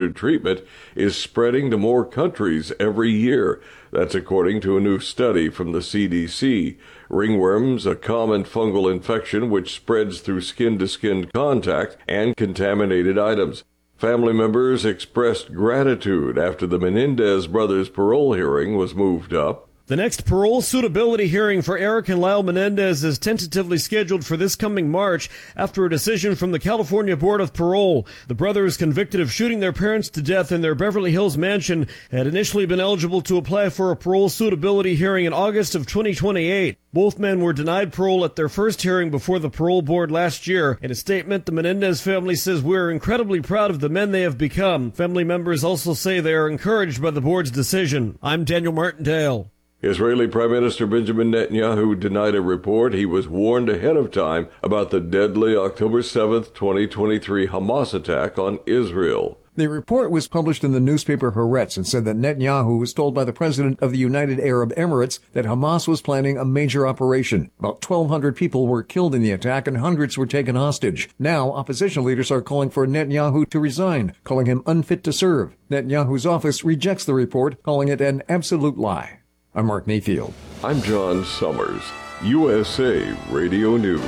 drug-coated treatment is spreading to more countries every year. That's according to a new study from the CDC. Ringworm's a common fungal infection which spreads through skin-to-skin contact and contaminated items. Family members expressed gratitude after the Menendez brothers' parole hearing was moved up. The next parole suitability hearing for Eric and Lyle Menendez is tentatively scheduled for this coming March after a decision from the California Board of Parole. The brothers, convicted of shooting their parents to death in their Beverly Hills mansion, had initially been eligible to apply for a parole suitability hearing in August of 2028. Both men were denied parole at their first hearing before the parole board last year. In a statement, the Menendez family says, "We're incredibly proud of the men they have become." Family members also say they are encouraged by the board's decision. I'm Daniel Martindale. Israeli Prime Minister Benjamin Netanyahu denied a report he was warned ahead of time about the deadly October 7th, 2023 Hamas attack on Israel. The report was published in the newspaper Haaretz and said that Netanyahu was told by the president of the United Arab Emirates that Hamas was planning a major operation. About 1,200 people were killed in the attack and hundreds were taken hostage. Now, opposition leaders are calling for Netanyahu to resign, calling him unfit to serve. Netanyahu's office rejects the report, calling it an absolute lie. I'm Mark Mayfield. I'm John Summers, USA Radio News.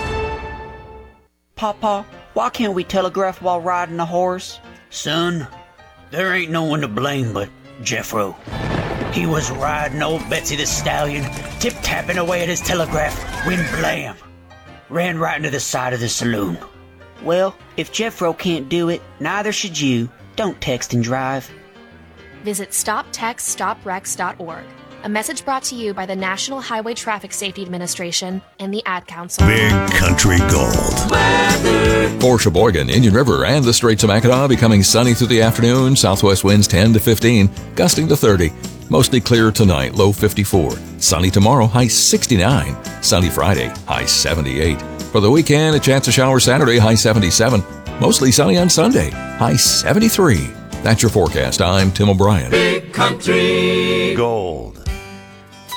Papa, why can't we telegraph while riding a horse? Son, there ain't no one to blame but Jeffro. He was riding old Betsy the Stallion, tip-tapping away at his telegraph, when blam! Ran right into the side of the saloon. Well, if Jeffro can't do it, neither should you. Don't text and drive. Visit StopTextStopWrecks.org. A message brought to you by the National Highway Traffic Safety Administration and the Ad Council. Big Country Gold. For Sheboygan, Indian River, and the Straits of Mackinac, becoming sunny through the afternoon. Southwest winds 10 to 15, gusting to 30. Mostly clear tonight, low 54. Sunny tomorrow, high 69. Sunny Friday, high 78. For the weekend, a chance of showers Saturday, high 77. Mostly sunny on Sunday, high 73. That's your forecast. I'm Tim O'Brien. Big Country Gold.